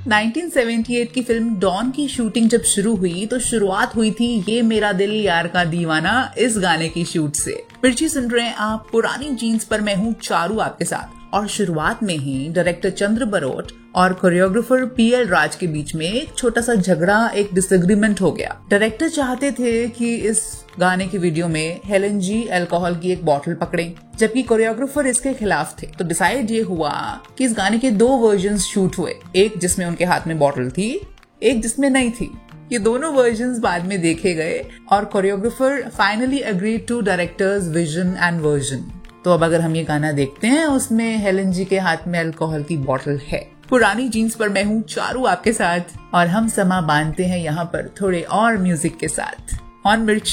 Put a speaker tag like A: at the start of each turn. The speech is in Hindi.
A: 1978 की फिल्म डॉन की शूटिंग जब शुरू हुई तो शुरुआत हुई थी ये मेरा दिल यार का दीवाना इस गाने की शूट से। मिर्ची सुन रहे हैं आप पुरानी जीन्स पर, मैं हूँ चारू आपके साथ। और शुरुआत में ही डायरेक्टर चंद्र बरोट और कोरियोग्राफर पीएल राज के बीच में एक छोटा सा झगड़ा, एक डिसएग्रीमेंट हो गया। डायरेक्टर चाहते थे कि इस गाने की वीडियो में हेलन जी अल्कोहल की एक बोतल पकड़ें, जबकि कोरियोग्राफर इसके खिलाफ थे। तो डिसाइड ये हुआ कि इस गाने के 2 वर्जन्स शूट हुए, एक जिसमें उनके हाथ में बोतल थी, एक जिसमें नहीं थी। ये दोनों वर्जन्स बाद में देखे गए और choreographer finally agreed to directors vision and version. तो अब अगर हम ये गाना देखते हैं, उसमें हेलन जी के हाथ में अल्कोहल की बोतल है। पुरानी जीन्स पर मैं हूँ चारू आपके साथ और हम समा बांधते हैं यहाँ पर थोड़े और म्यूजिक के साथ ऑन मिर्ची।